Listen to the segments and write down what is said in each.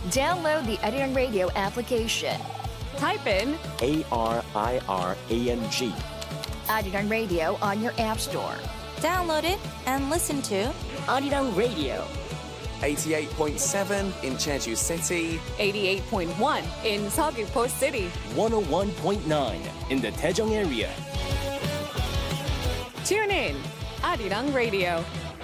Download the Arirang Radio application. Type in ARIRANG. Arirang Radio on your app store. Download it and listen to Arirang Radio. 88.7 in Jeju City, 88.1 in Seogwipo City, 101.9 in the Daejeong area. Tune in, Arirang Radio.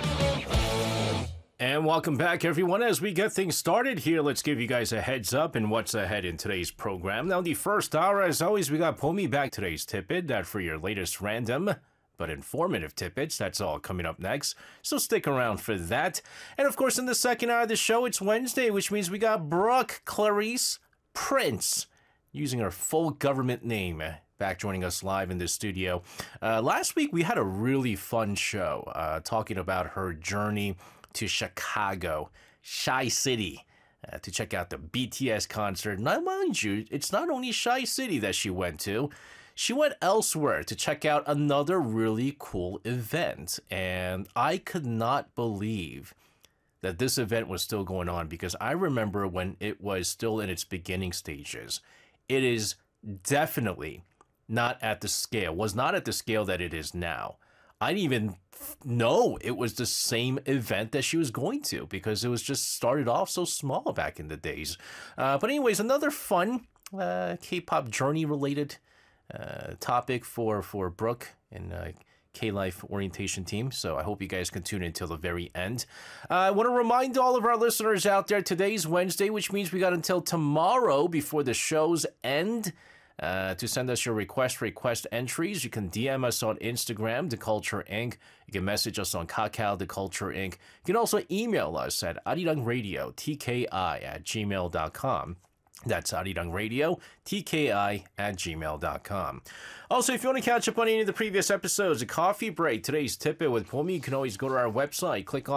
And welcome back, everyone. As we get things started here, let's give you guys a heads up in what's ahead in today's program. Now, the first hour, as always, we got Pomi back today's tidbit, that for your latest random but informative tidbits. That's all coming up next, so stick around for that. And of course, in the second hour of the show, it's Wednesday, which means we got Brooke Clarice Prince, using her full government name, back joining us live in the studio. Last week, we had a really fun show talking about her journey to Chicago, Shy City, to check out the BTS concert. Now, mind you, it's not only Shy City that she went to. She went elsewhere to check out another really cool event. And I could not believe that this event was still going on, because I remember when it was still in its beginning stages. It is definitely not at the scale, was not at the scale that it is now. I didn't even know it was the same event that she was going to, because it was just started off so small back in the days. But anyways, another fun K-pop journey related topic for Brooke and K-Life orientation team. So I hope you guys can tune in until the very end. I want to remind all of our listeners out there, today's Wednesday, which means we got until tomorrow before the show's end to send us your request entries. You can DM us on Instagram, The Culture Inc. You can message us on Kakao, The Culture Inc. You can also email us at arirangradio@tki@gmail.com. That's arirangradio, tki@gmail.com. Also, if you want to catch up on any of the previous episodes, a coffee break, today's tip-it with Pomi, you can always go to our website, click on